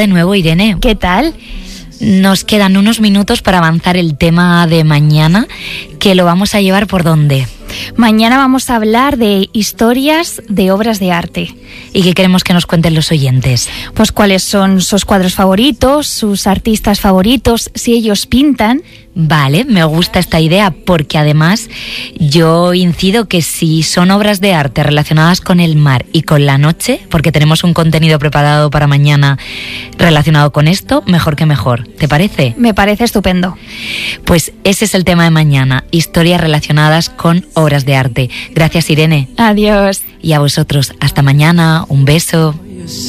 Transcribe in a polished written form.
nuevo, Irene. ¿Qué tal? Nos quedan unos minutos para avanzar el tema de mañana, que lo vamos a llevar ¿por dónde? Mañana vamos a hablar de historias de obras de arte. ¿Y qué queremos que nos cuenten los oyentes? Pues cuáles son sus cuadros favoritos, sus artistas favoritos, si ellos pintan. Vale, me gusta esta idea porque además yo incido que si son obras de arte relacionadas con el mar y con la noche, porque tenemos un contenido preparado para mañana relacionado con esto, mejor que mejor. ¿Te parece? Me parece estupendo. Pues ese es el tema de mañana, historias relacionadas con obras de arte. Gracias, Irene. Adiós. Y a vosotros, hasta mañana, un beso.